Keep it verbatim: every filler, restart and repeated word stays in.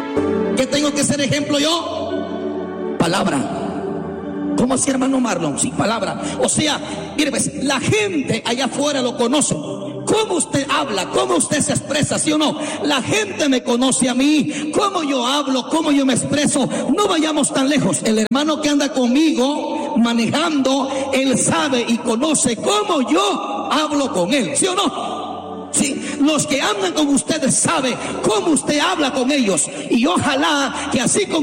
¿Qué tengo que ser ejemplo yo? Palabra. ¿Cómo así, hermano Marlon? Sí, palabra. O sea, mire, pues, la gente allá afuera lo conoce. ¿Cómo usted habla? ¿Cómo usted se expresa? ¿Sí o no? La gente me conoce a mí. ¿Cómo yo hablo? ¿Cómo yo me expreso? No vayamos tan lejos. El hermano que anda conmigo manejando, él sabe y conoce cómo yo hablo con él. ¿Sí o no? Sí. Los que andan con ustedes saben cómo usted habla con ellos. Y ojalá que así como